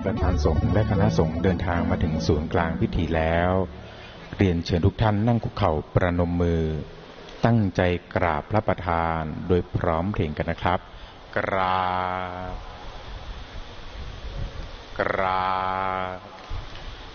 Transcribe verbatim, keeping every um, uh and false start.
ประธานสงฆ์และคณะสงฆ์เดินทางมาถึงศูนย์กลางพิธีแล้วเรียนเชิญทุกท่านนั่งคุกเข่าประนมมือตั้งใจกราบพระประธานโดยพร้อมเพรียงกันนะครับกราบ